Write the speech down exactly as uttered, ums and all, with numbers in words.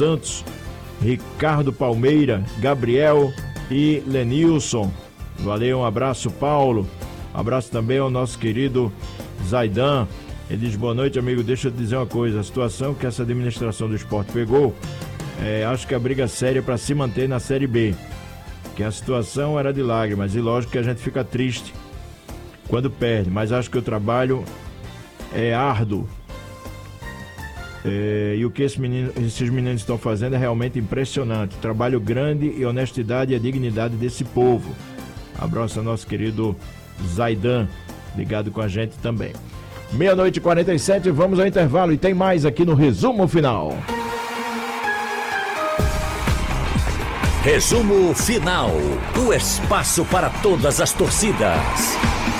Santos, Ricardo Palmeira, Gabriel e Lenilson. Valeu, um abraço, Paulo. Um abraço também ao nosso querido Zaidan. Ele diz: boa noite, amigo. Deixa eu te dizer uma coisa. A situação que essa administração do esporte pegou, é, acho que a briga séria para se manter na Série B. Que a situação era de lágrimas. E lógico que a gente fica triste quando perde. Mas acho que o trabalho é árduo. É, e o que esse menino, esses meninos estão fazendo é realmente impressionante. Trabalho grande e honestidade e a dignidade desse povo. Abraço ao nosso querido Zaidan, ligado com a gente também. Meia-noite e quarenta e sete, vamos ao intervalo e tem mais aqui no Resumo Final. Resumo Final, o espaço para todas as torcidas.